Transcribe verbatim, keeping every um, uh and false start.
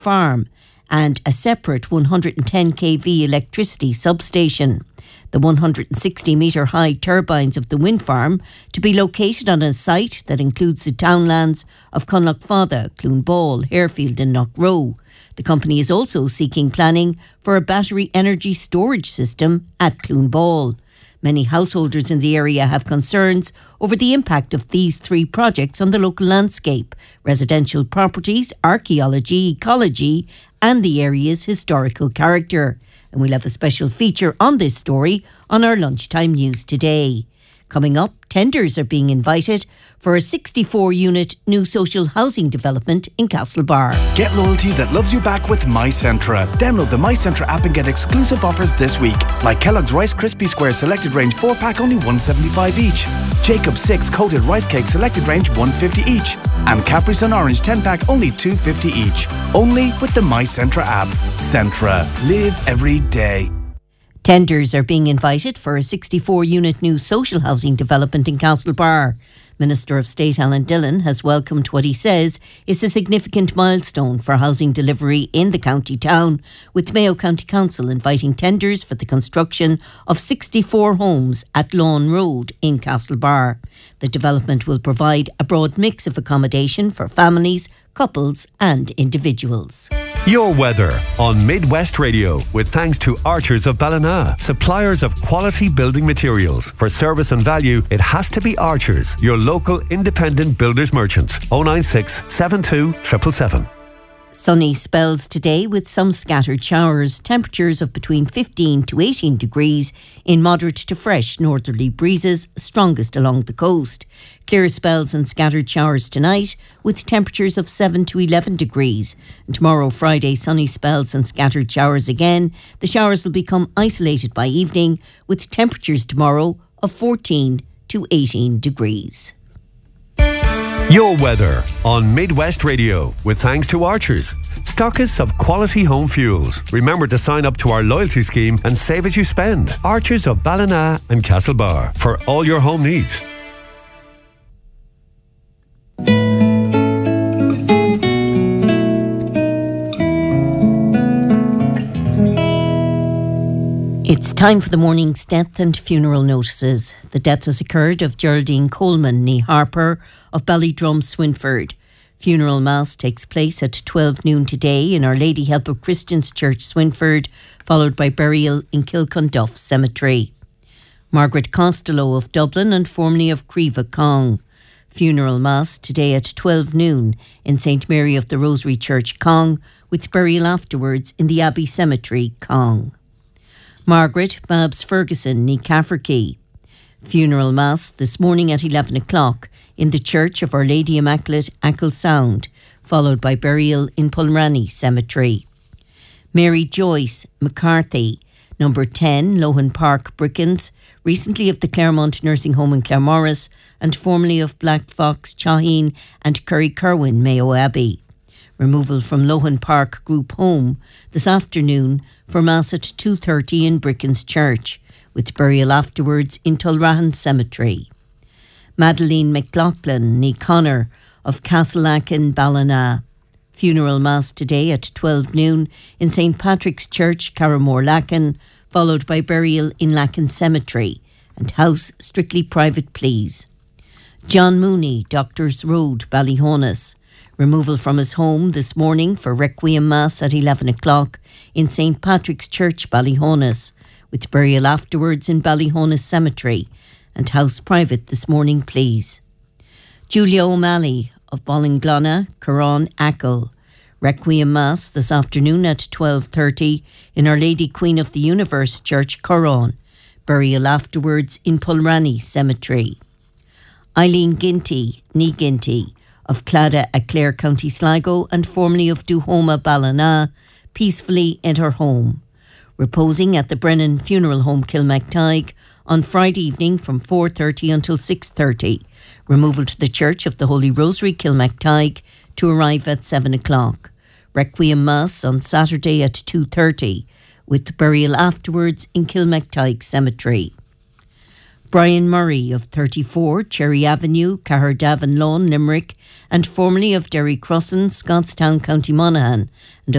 farm and a separate one hundred ten k V electricity substation. The one hundred sixty metre high turbines of the wind farm to be located on a site that includes the townlands of Clonlochfada, Cloonball, Harefield and Knockrow. The company is also seeking planning for a battery energy storage system at Cloonball. Many householders in the area have concerns over the impact of these three projects on the local landscape, residential properties, archaeology, ecology and the area's historical character. And we'll have a special feature on this story on our lunchtime news today. Coming up, tenders are being invited for a sixty-four unit new social housing development in Castlebar. Get loyalty that loves you back with MyCentra. Download the MyCentra app and get exclusive offers this week, like Kellogg's Rice Krispie Square Selected Range four pack only one seventy-five each, Jacob's six Coated Rice Cake Selected Range one fifty each, and Capri Sun Orange ten pack only two fifty each. Only with the MyCentra app. Centra. Live every day. Tenders are being invited for a sixty-four unit new social housing development in Castlebar. Minister of State Alan Dillon has welcomed what he says is a significant milestone for housing delivery in the county town, with Mayo County Council inviting tenders for the construction of sixty-four homes at Lawn Road in Castlebar. The development will provide a broad mix of accommodation for families, couples and individuals. Your weather on Midwest Radio, with thanks to Archers of Ballina, suppliers of quality building materials. For service and value, it has to be Archers, your local independent builders merchant. oh nine six, seven two, seven seven seven. Sunny spells today with some scattered showers. Temperatures of between fifteen to eighteen degrees in moderate to fresh northerly breezes, strongest along the coast. Clear spells and scattered showers tonight with temperatures of seven to eleven degrees. And tomorrow, Friday, sunny spells and scattered showers again. The showers will become isolated by evening with temperatures tomorrow of fourteen to eighteen degrees. Your weather on Midwest Radio, with thanks to Archers, stockists of quality home fuels. Remember to sign up to our loyalty scheme and save as you spend. Archers of Ballina and Castlebar, for all your home needs. It's time for the morning's death and funeral notices. The death has occurred of Geraldine Coleman, née Harper, of Ballydrum, Swinford. Funeral mass takes place at twelve noon today in Our Lady Help of Christians Church, Swinford, followed by burial in Kilcunduff Cemetery. Margaret Costello of Dublin and formerly of Creva, Cong. Funeral mass today at twelve noon in Saint Mary of the Rosary Church, Cong, with burial afterwards in the Abbey Cemetery, Cong. Margaret Babs Ferguson, née Cafferkey. Funeral mass this morning at eleven o'clock in the Church of Our Lady Immaculate, Achill Sound, followed by burial in Pulranny Cemetery. Mary Joyce McCarthy, number ten, Lohan Park, Brickens, recently of the Claremont Nursing Home in Claremorris and formerly of Black Fox, Chaheen and Curry Kerwin, Mayo Abbey. Removal from Lohan Park Group Home this afternoon for mass at two thirty in Brickens Church, with burial afterwards in Tulrahan Cemetery. Madeleine McLaughlin, née Connor, of Castleakin, Ballina. Funeral mass today at twelve noon in Saint Patrick's Church, Carramore, Lacken, followed by burial in Lacken Cemetery, and house strictly private, please. John Mooney, Doctors Road, Ballyhonus. Removal from his home this morning for Requiem Mass at eleven o'clock in Saint Patrick's Church, Ballyhonus, with burial afterwards in Ballyhonus Cemetery, and house private this morning, please. Julia O'Malley of Ballinglonna, Curran, Achill. Requiem Mass this afternoon at twelve thirty in Our Lady Queen of the Universe Church, Curran. Burial afterwards in Pulranny Cemetery. Eileen Ginty, née Ginty, of Clada at Clare, County Sligo, and formerly of Duhoma, Ballina, peacefully in her home. Reposing at the Brennan Funeral Home, Kilmactyghe, on Friday evening from four thirty until six thirty. Removal to the Church of the Holy Rosary, Kilmactyghe, to arrive at seven o'clock. Requiem Mass on Saturday at two thirty, with burial afterwards in Kilmactyghe Cemetery. Brian Murray of thirty-four, Cherry Avenue, Caherdavan Lawn, Limerick, and formerly of Derry Crossan, Scottstown, County Monaghan, and